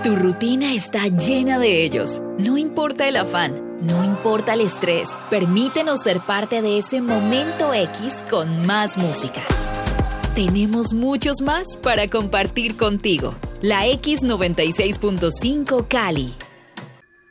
Tu rutina está llena de ellos. No importa el afán, no importa el estrés. Permítenos ser parte de ese momento X con más música. Tenemos muchos más para compartir contigo. La X96.5 Cali,